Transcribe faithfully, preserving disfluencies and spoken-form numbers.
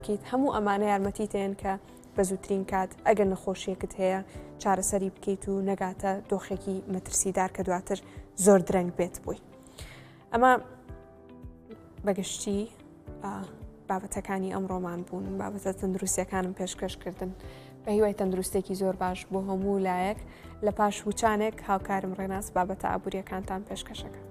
کەیت هەموو ئەمانە یارمەتی تێن کە بە زووترین کات ئەگەر نەخۆشیەکت هەیە چارەسەری بکەیت و نەگاتە دۆخێکی مەترسیدار کە دواتر زۆر درەنگ بێت بووی. ئەمە بەگشتی بابەتەکانی ئەمڕۆمان بوون، بابەتە تەندروستیەکانم پێشکەشکردن بە هیوای تەندروستێکی زۆر باش بۆ هەموو لایەک. لە پاش وچانێک هاوکارم ڕێناس بابەتە ئابوووریەکانتان پێشکەشەکە.